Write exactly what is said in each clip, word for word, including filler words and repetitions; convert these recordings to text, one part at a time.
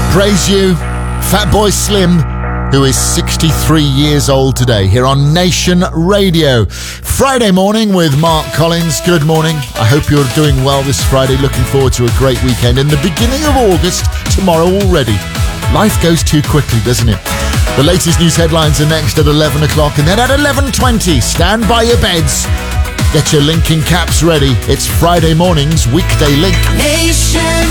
praise you, Fatboy Slim, who is sixty-three years old today, here on Nation Radio. Friday morning with Mark Collins. Good morning. I hope you're doing well this Friday. Looking forward to a great weekend. In the beginning of August, tomorrow already. Life goes too quickly, doesn't it? The latest news headlines are next at eleven o'clock, and then at eleven twenty, stand by your beds. Get your linking caps ready. It's Friday morning's Weekday Link. Nation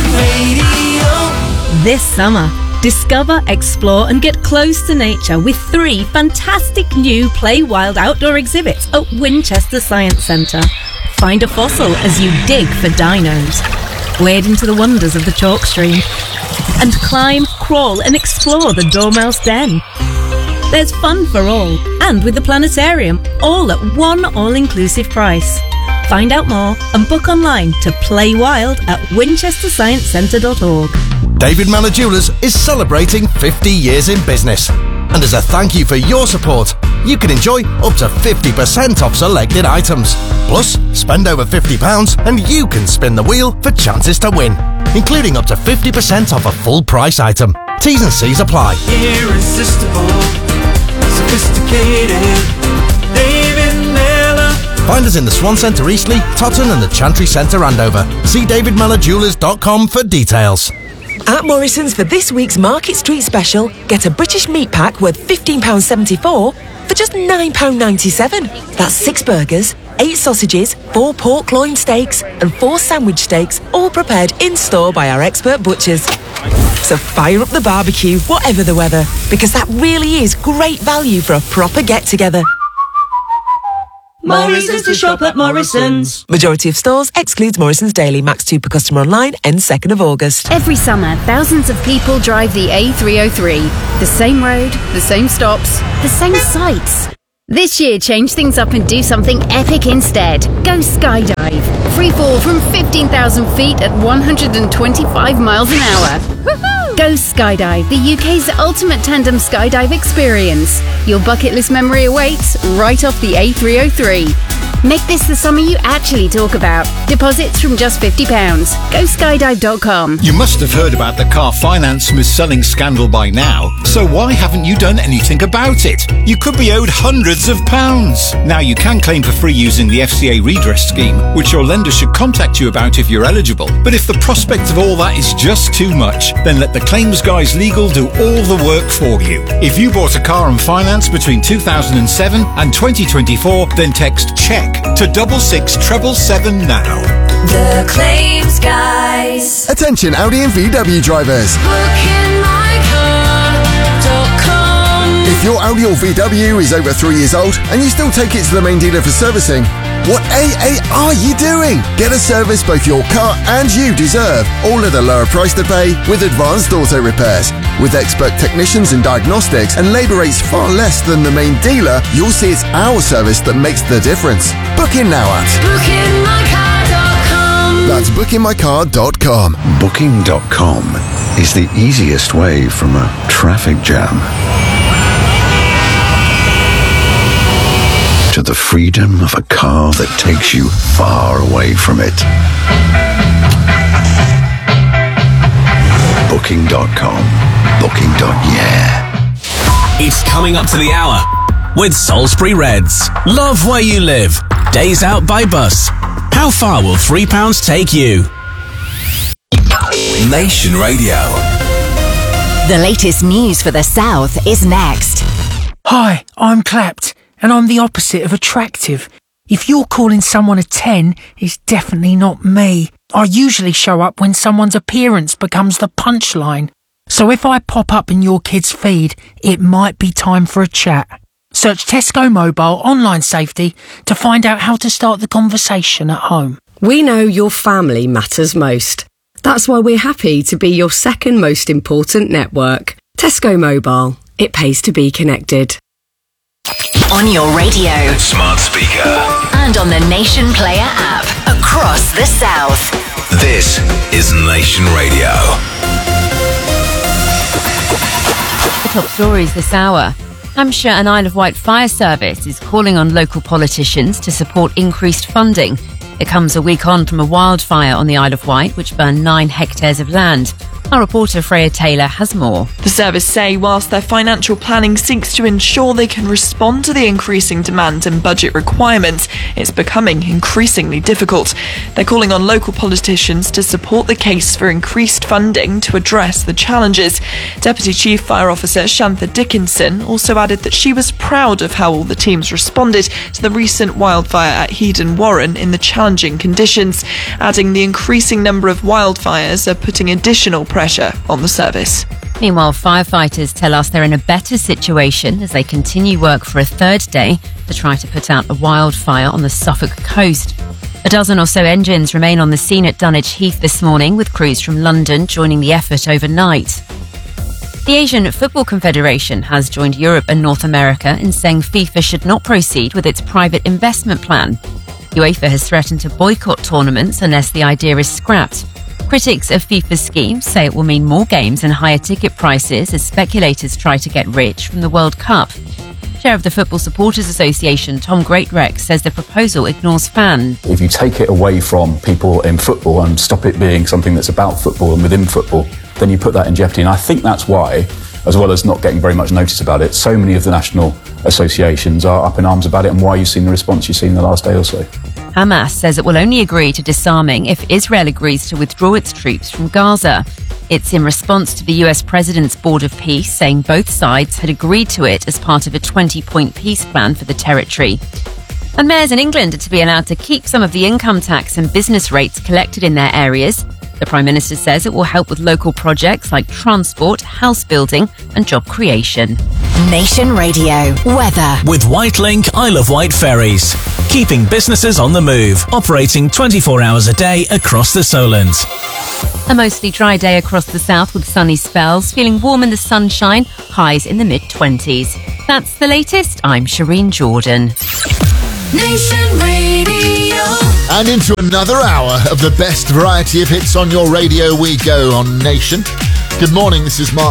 Radio. This summer, discover, explore and get close to nature with three fantastic new Play Wild outdoor exhibits at Winchester Science Centre. Find a fossil as you dig for dinos. Wade into the wonders of the chalk stream. And climb, crawl and explore the Dormouse Den. There's fun for all, and with the planetarium, all at one all-inclusive price. Find out more and book online to Play Wild at winchester science centre dot org. David Mellor Jewellers is celebrating fifty years in business. And as a thank you for your support, you can enjoy up to fifty percent off selected items. Plus, spend over fifty pounds and you can spin the wheel for chances to win, including up to fifty percent off a full price item. T's and C's apply. Irresistible, sophisticated, David Mellor. Find us in the Swan Centre Eastleigh, Totton and the Chantry Centre Andover. See david mellor jewellers dot com for details. At Morrison's for this week's Market Street special, get a British meat pack worth fifteen pounds seventy-four for just nine pounds ninety-seven. That's six burgers, eight sausages, four pork loin steaks and four sandwich steaks, all prepared in-store by our expert butchers. So fire up the barbecue, whatever the weather, because that really is great value for a proper get-together. Morrison's to shop at Morrison's. Majority of stores excludes Morrison's Daily. Max two per customer online, ends second of August. Every summer, thousands of people drive the A three oh three. The same road, the same stops, the same sights. This year, change things up and do something epic instead. Go skydive. Free fall from fifteen thousand feet at one hundred twenty-five miles an hour. Woohoo! Go skydive, the U K's ultimate tandem skydive experience. Your bucket list memory awaits right off the A three oh three. Make this the summer you actually talk about. Deposits from just fifty pounds. Go skydive dot com. You must have heard about the car finance smooth-selling scandal by now, so why haven't you done anything about it? You could be owed hundreds of pounds. Now you can claim for free using the F C A redress scheme, which your lender should contact you about if you're eligible. But if the prospect of all that is just too much, then let the Claims Guys Legal do all the work for you. If you bought a car on finance between two thousand seven and twenty twenty-four, then text CHECK to double six treble seven now. The Claims Guys. Attention Audi and V W drivers. booking my car dot com. If your Audi or V W is over three years old and you still take it to the main dealer for servicing, what A A are you doing? Get a service both your car and you deserve, all at a lower price to pay with advanced auto repairs. With expert technicians and diagnostics and labour rates far less than the main dealer, you'll see it's our service that makes the difference. Book in now at booking my car dot com. That's booking my car dot com. Booking dot com is the easiest way from a traffic jam to the freedom of a car that takes you far away from it. Booking dot com. Booking. Yeah. It's coming up to the hour with Salisbury Reds. Love where you live. Days out by bus. How far will three pounds take you? Nation Radio. The latest news for the South is next. Hi, I'm Clapped, and I'm the opposite of attractive. If you're calling someone a ten, it's definitely not me. I usually show up when someone's appearance becomes the punchline. So if I pop up in your kid's feed, it might be time for a chat. Search Tesco Mobile Online Safety to find out how to start the conversation at home. We know your family matters most. That's why we're happy to be your second most important network. Tesco Mobile. It pays to be connected. On your radio, smart speaker, and on the Nation Player app across the South. This is Nation Radio. The top stories this hour. Hampshire and Isle of Wight Fire Service is calling on local politicians to support increased funding. It comes a week on from a wildfire on the Isle of Wight, which burned nine hectares of land. Our reporter Freya Taylor has more. The service say whilst their financial planning seeks to ensure they can respond to the increasing demand and budget requirements, it's becoming increasingly difficult. They're calling on local politicians to support the case for increased funding to address the challenges. Deputy Chief Fire Officer Shantha Dickinson also added that she was proud of how all the teams responded to the recent wildfire at Headon Warren in the challenging conditions, adding the increasing number of wildfires are putting additional pressure pressure on the service. Meanwhile, firefighters tell us they're in a better situation as they continue work for a third day to try to put out a wildfire on the Suffolk coast. A dozen or so engines remain on the scene at Dunwich Heath this morning, with crews from London joining the effort overnight. The Asian Football Confederation has joined Europe and North America in saying FIFA should not proceed with its private investment plan. UEFA has threatened to boycott tournaments unless the idea is scrapped. Critics of FIFA's scheme say it will mean more games and higher ticket prices as speculators try to get rich from the World Cup. Chair of the Football Supporters Association, Tom Greatrex, says the proposal ignores fans. If you take it away from people in football and stop it being something that's about football and within football, then you put that in jeopardy. And I think that's why, as well as not getting very much notice about it, so many of the national associations are up in arms about it, and why you've seen the response you've seen in the last day or so. Hamas says it will only agree to disarming if Israel agrees to withdraw its troops from Gaza. It's in response to the U S President's Board of Peace saying both sides had agreed to it as part of a twenty-point peace plan for the territory. And mayors in England are to be allowed to keep some of the income tax and business rates collected in their areas. The Prime Minister says it will help with local projects like transport, house building and job creation. Nation Radio weather. With Whitelink Isle of Wight ferries. Keeping businesses on the move. Operating twenty-four hours a day across the Solent. A mostly dry day across the south with sunny spells. Feeling warm in the sunshine. Highs in the mid-twenties. That's the latest. I'm Shireen Jordan. Nation Radio. And into another hour of the best variety of hits on your radio we go on Nation. Good morning, this is Mark